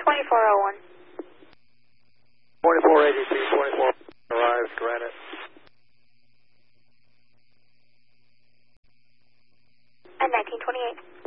2401. 24 ADP, 24 arrived, ran it. At 1928.